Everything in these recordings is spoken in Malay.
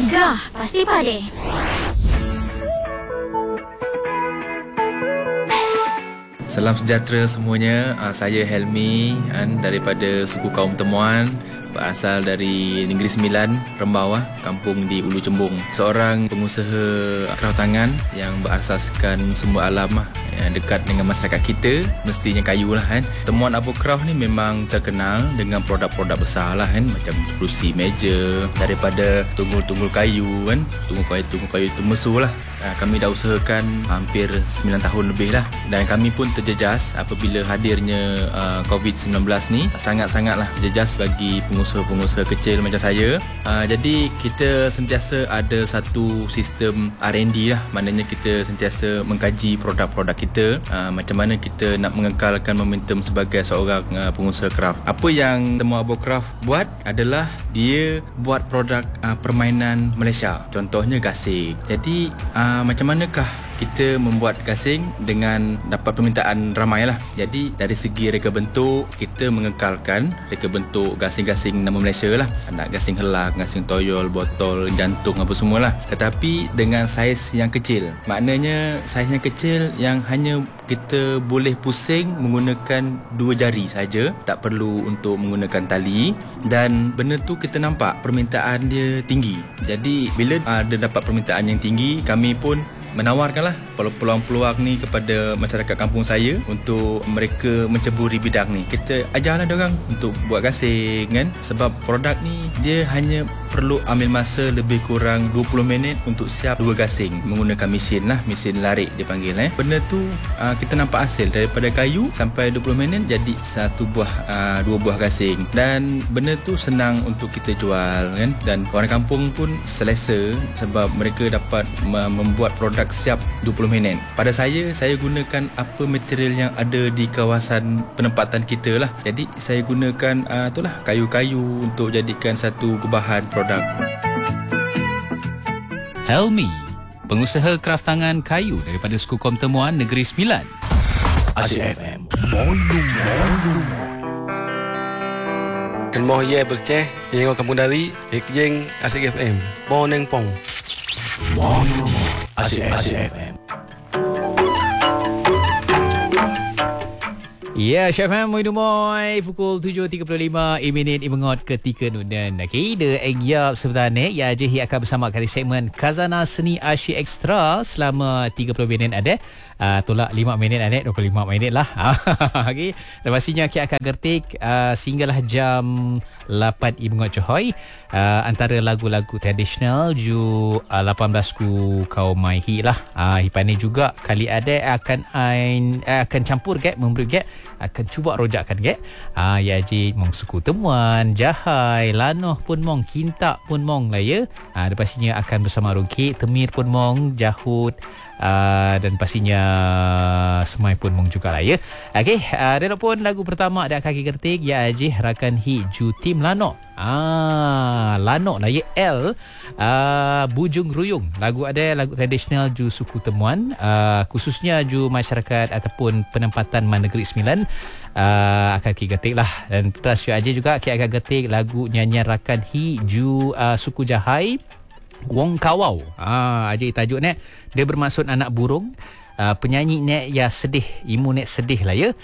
Gegar Pasti Pade. Salam sejahtera semuanya. Saya Helmi daripada suku kaum Temuan, berasal dari Negeri Sembilan, Rembau, kampung di Ulu Cembung. Seorang pengusaha kerawatangan yang berasaskan sumber alam yang dekat dengan masyarakat kita, mestinya kayu lah kan. Temuan Abokraft ni memang terkenal dengan produk-produk besar lah kan, macam kerusi meja, daripada tunggul-tunggul kayu kan, tunggul kayu temesu lah. Kami dah usahakan hampir 9 tahun lebih lah, dan kami pun terjejas apabila hadirnya COVID-19 ni. Sangat-sangatlah terjejas bagi pengusaha-pengusaha kecil macam saya. Jadi kita sentiasa ada satu sistem R&D lah, maknanya kita sentiasa mengkaji produk-produk kita, macam mana kita nak mengekalkan momentum sebagai seorang pengusaha kraft. Apa yang Temuan Abokraft buat adalah dia buat produk permainan Malaysia, contohnya gasing. Jadi macam manakah kita membuat gasing dengan dapat permintaan ramai lah. Jadi dari segi reka bentuk, kita mengekalkan reka bentuk gasing-gasing nama Malaysia lah. Nak gasing helak, gasing toyol, botol, jantung apa semualah. Tetapi dengan saiz yang kecil. Maknanya saiz yang kecil yang hanya kita boleh pusing menggunakan 2 jari saja, tak perlu untuk menggunakan tali, dan benda tu kita nampak permintaan dia tinggi. Jadi bila ada dapat permintaan yang tinggi, kami pun menawarkanlah peluang-peluang ni kepada masyarakat kampung saya untuk mereka menceburi bidang ni. Kita ajarlah diorang untuk buat gasing kan, sebab produk ni dia hanya perlu ambil masa lebih kurang 20 minit untuk siap 2 gasing menggunakan mesin lah, mesin larik dipanggil. Benda tu kita nampak hasil daripada kayu sampai 20 minit jadi 2 buah gasing, dan benda tu senang untuk kita jual kan, dan orang kampung pun selesa sebab mereka dapat membuat produk siap 20 minit. Pada saya gunakan apa material yang ada di kawasan penempatan kita lah. Jadi saya gunakan itulah kayu-kayu untuk jadikan satu bahan produk. Helmi, pengusaha kraftangan kayu daripada suku kaum Temuan, Negeri Sembilan. Asyik FM. Kemoh ye berceh, yang kampung dari Jeng Asyik FM. Boneng pong. Asyik FM. Ya, Chef Ham, moi pukul 7.35 minit mengot ketika nudan. Okey, the Engyap sebenarnya ya je akan bersama kali segmen Khazanah Seni Asyik Extra selama 30 minit ada. Tolak 5 minit ada, 25 minit lah. Okey, dan pastinya kita akan gertik sehinggalah jam 8 mengot Johoi. Antara lagu-lagu tradisional ju 18 ku kaum Maihi lah. Hipan ni juga kali ada akan campur gap, memberi gap, akan cuba rojakkan gap. Ya je mong suku Temuan, Jahai, Lanoh pun mong, Kintak pun mong lah ya. Dan pastinya akan bersama Rongkik, Temir pun mong, Jahut, dan pastinya Semai pun mong juga lah ya. Okey, dan pun lagu pertama ada kaki kertik ya je rakan hiju tim Lanoh. Lanoh lah ya, L Bujung Ruyung. Lagu lagu tradisional ju suku Temuan, khususnya ju masyarakat ataupun penempatan Negeri Sembilan, akan kita getik lah. Dan plus aja juga kita akan getik lagu nyanyian rakan hiju suku Jahai, Wong Kawau. Aja tajuk ni dia bermaksud anak burung. Penyanyi nek ya sedih, imu nek sedih lah ya.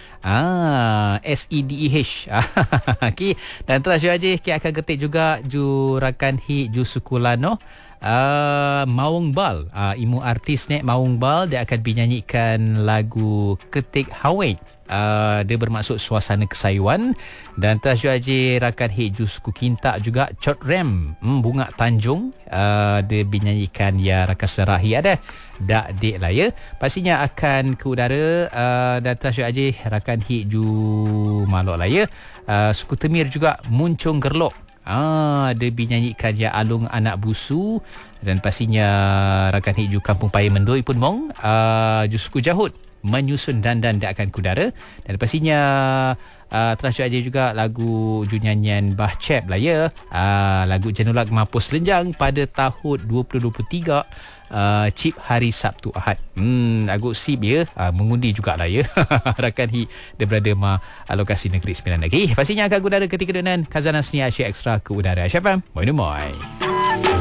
SEDEH. Okey, dan terus aja kita akan ketik juga ju rakan ju suku Lanoh, Maung Bal. Imu artis nek Maung Bal, dia akan menyanyikan lagu Ketik Hawait. Dia bermaksud suasana kesayuan. Dan terus aja rakan ju suku Kintak juga Chot Rem, Bunga Tanjung. Dia menyanyikan ya rakan Serahi ada Dak Dik lah ya. Pastinya akan ke udara. Dan terus aja rakan ju Malok lah ya. Suku Temir juga Muncung Gerlok. Dia dinyanyikan ya Alung Anak Busu. Dan pastinya rakan hiju Kampung Paya Mendoi pun mong, ju suku Jahut Menyusun Dandan dia akan kudara. Dan pastinya terakhir aja juga lagu nyanyian Bah Cep lah ya. Lagu Jenulak Mampus Lenjang pada tahun 2023, chip hari Sabtu Ahad. Lagu sip ya, mengundi jugalah ya. Rakan hi dia berada lokasi Negeri Sembilan lagi. Pastinya akan kudara ketika dengan Khazanah Seni Asyik Extra ke udara. Syafam, moi.